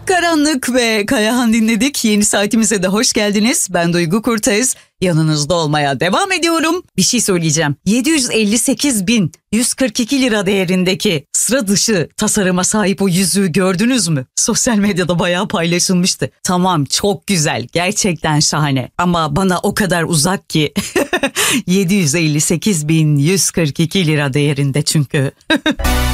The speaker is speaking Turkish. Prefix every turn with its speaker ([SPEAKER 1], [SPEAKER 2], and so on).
[SPEAKER 1] Karanlık ve Kayahan dinledik. Yeni saatimize de hoş geldiniz. Ben Duygu Kurtez. Yanınızda olmaya devam ediyorum. Bir şey söyleyeceğim. 758.142 lira değerindeki sıra dışı tasarıma sahip o yüzüğü gördünüz mü? Sosyal medyada bayağı paylaşılmıştı. Tamam, çok güzel. Gerçekten şahane. Ama bana o kadar uzak ki 758.142 lira değerinde çünkü.